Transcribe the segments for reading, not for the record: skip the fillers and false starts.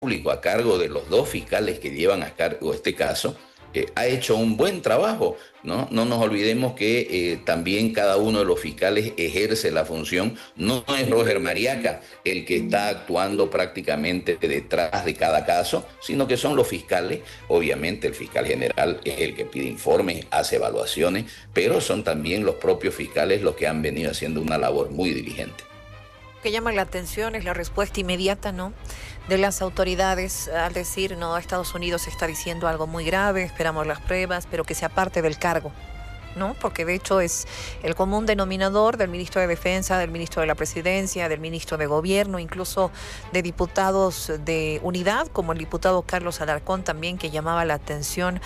Público a cargo de los dos fiscales que llevan a cargo este caso, ha hecho un buen trabajo, ¿no? No nos olvidemos que también cada uno de los fiscales ejerce la función. No es Roger Mariaca el que está actuando prácticamente detrás de cada caso, sino que son los fiscales. Obviamente el fiscal general es el que pide informes, hace evaluaciones, pero son también los propios fiscales los que han venido haciendo una labor muy diligente. Lo que llama la atención es la respuesta inmediata, ¿no?, de las autoridades al decir, no, Estados Unidos está diciendo algo muy grave, esperamos las pruebas, pero que se aparte del cargo, ¿no? Porque de hecho es el común denominador del ministro de Defensa, del ministro de la Presidencia, del ministro de Gobierno, incluso de diputados de unidad, como el diputado Carlos Alarcón también, que llamaba la atención.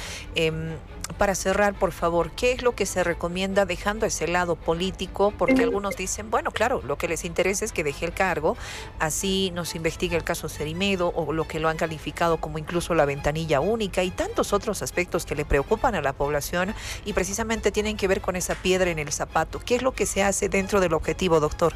Para cerrar, por favor, ¿qué es lo que se recomienda dejando ese lado político? Porque algunos dicen, bueno, claro, lo que les interesa es que deje el cargo, así nos investigue el caso Cerimedo, o lo que lo han calificado como incluso la ventanilla única, y tantos otros aspectos que le preocupan a la población y precisamente tienen que ver con esa piedra en el zapato. ¿Qué es lo que se hace dentro del objetivo, doctor?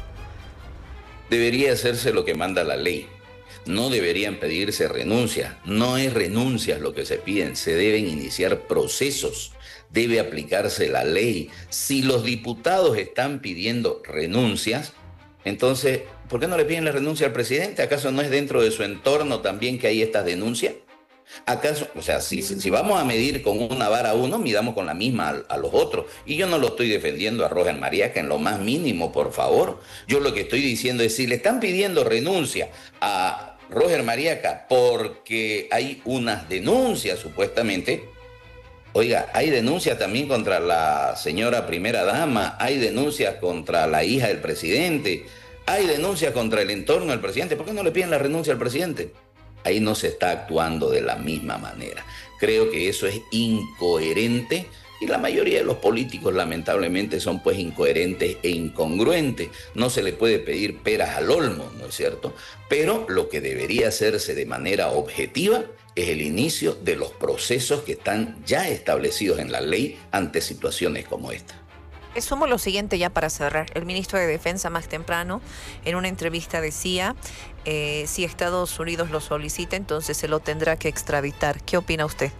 Debería hacerse lo que manda la ley. No deberían pedirse renuncias, no es renuncias lo que se piden, se deben iniciar procesos, debe aplicarse la ley. Si los diputados están pidiendo renuncias, entonces, ¿por qué no le piden la renuncia al presidente? ¿Acaso no es dentro de su entorno también que hay estas denuncias? ¿Acaso? O sea, si vamos a medir con una vara a uno, midamos con la misma a los otros. Y yo no lo estoy defendiendo a Roger Mariaca en lo más mínimo, por favor. Yo lo que estoy diciendo es, si le están pidiendo renuncia a Roger Mariaca porque hay unas denuncias supuestamente, oiga, hay denuncias también contra la señora primera dama, hay denuncias contra la hija del presidente, hay denuncias contra el entorno del presidente. ¿Por qué no le piden la renuncia al presidente? Ahí no se está actuando de la misma manera. Creo que eso es incoherente y la mayoría de los políticos lamentablemente son pues incoherentes e incongruentes. No se le puede pedir peras al olmo, ¿no es cierto? Pero lo que debería hacerse de manera objetiva es el inicio de los procesos que están ya establecidos en la ley ante situaciones como esta. Sumo lo siguiente ya para cerrar. El ministro de Defensa más temprano en una entrevista decía, si Estados Unidos lo solicita, entonces se lo tendrá que extraditar. ¿Qué opina usted?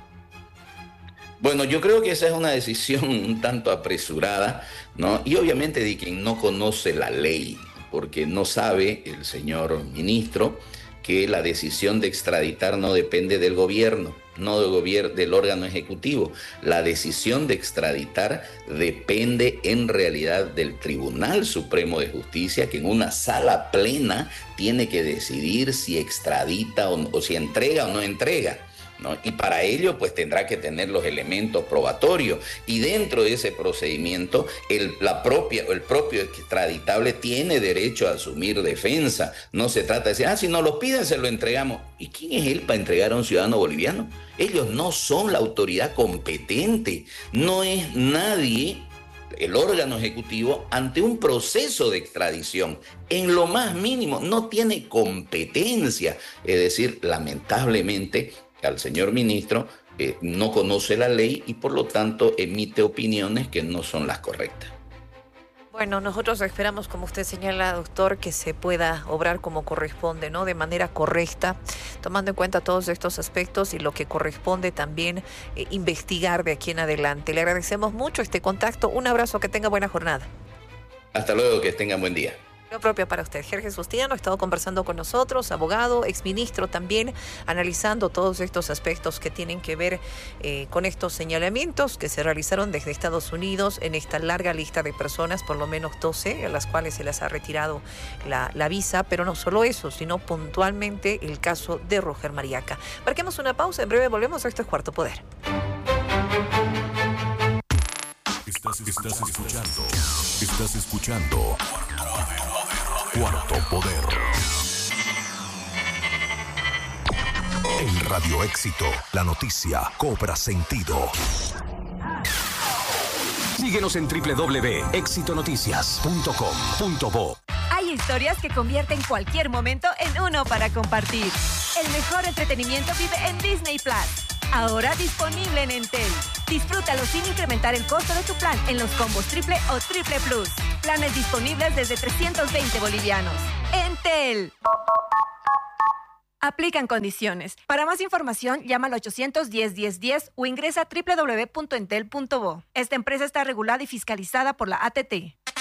Bueno, yo creo que esa es una decisión un tanto apresurada, ¿no? Y obviamente de quien no conoce la ley, porque no sabe el señor ministro que la decisión de extraditar no depende del gobierno, no del órgano ejecutivo. La decisión de extraditar depende en realidad del Tribunal Supremo de Justicia, que en una sala plena tiene que decidir si extradita o si entrega o no entrega, ¿no? Y para ello pues tendrá que tener los elementos probatorios, y dentro de ese procedimiento el propio extraditable tiene derecho a asumir defensa. No se trata de decir, si no lo piden se lo entregamos. ¿Y quién es él para entregar a un ciudadano boliviano? Ellos no son la autoridad competente, no es nadie el órgano ejecutivo ante un proceso de extradición. En lo más mínimo no tiene competencia. Es decir, lamentablemente al señor ministro no conoce la ley y por lo tanto emite opiniones que no son las correctas. Bueno, nosotros esperamos, como usted señala, doctor, que se pueda obrar como corresponde, ¿no? De manera correcta, tomando en cuenta todos estos aspectos y lo que corresponde también investigar de aquí en adelante. Le agradecemos mucho este contacto. Un abrazo, que tenga buena jornada. Hasta luego, que tengan buen día. Lo propio para usted. Jorge Sustiano ha estado conversando con nosotros, abogado, exministro también, analizando todos estos aspectos que tienen que ver con estos señalamientos que se realizaron desde Estados Unidos en esta larga lista de personas, por lo menos 12, a las cuales se les ha retirado la visa, pero no solo eso, sino puntualmente el caso de Roger Mariaca. Marquemos una pausa, en breve volvemos a Esto es Cuarto Poder. Estás escuchando Cuarto Poder. En Radio Éxito, la noticia cobra sentido. Síguenos en www.exitonoticias.com.bo. Hay historias que convierten cualquier momento en uno para compartir. El mejor entretenimiento vive en Disney Plus. Ahora disponible en Entel. Disfrútalo sin incrementar el costo de tu plan en los combos triple o triple plus. Planes disponibles desde 320 bolivianos. Entel. Aplican condiciones. Para más información, llama al 810-1010 o ingresa a www.entel.bo. Esta empresa está regulada y fiscalizada por la ATT.